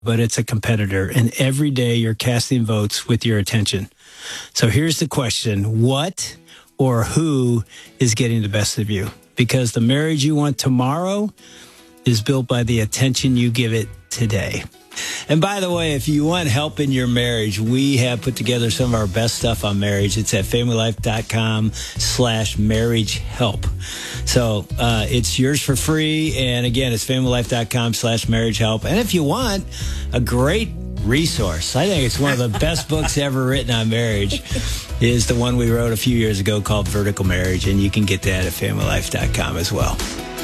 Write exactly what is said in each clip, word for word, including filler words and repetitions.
but it's a competitor. And every day you're casting votes with your attention. So here's the question. What or who is getting the best of you? Because the marriage you want tomorrow is built by the attention you give it today. And by the way, if you want help in your marriage, we have put together some of our best stuff on marriage. It's at familylife.com slash marriage help. So uh, it's yours for free. And again, it's familylife.com slash marriage help. And if you want a great resource, I think it's one of the best books ever written on marriage, is the one we wrote a few years ago called Vertical Marriage. And you can get that at familylife dot com as well.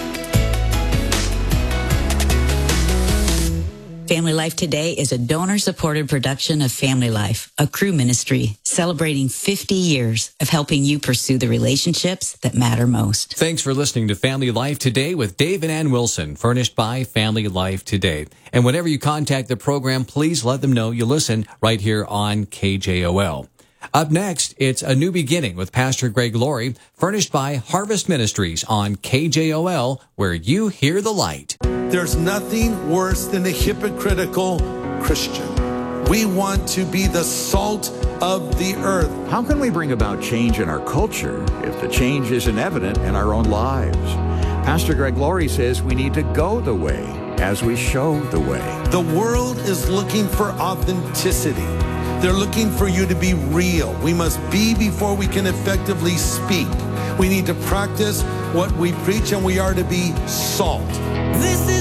Family Life Today is a donor-supported production of Family Life, a Cru ministry celebrating fifty years of helping you pursue the relationships that matter most. Thanks for listening to Family Life Today with Dave and Ann Wilson, furnished by Family Life Today. And whenever you contact the program, please let them know you listen right here on K J O L. Up next, it's A New Beginning with Pastor Greg Laurie, furnished by Harvest Ministries on K J O L, where you hear the light. There's nothing worse than a hypocritical Christian. We want to be the salt of the earth. How can we bring about change in our culture if the change isn't evident in our own lives? Pastor Greg Laurie says we need to go the way as we show the way. The world is looking for authenticity. They're looking for you to be real. We must be before we can effectively speak. We need to practice what we preach, and we are to be salt. This is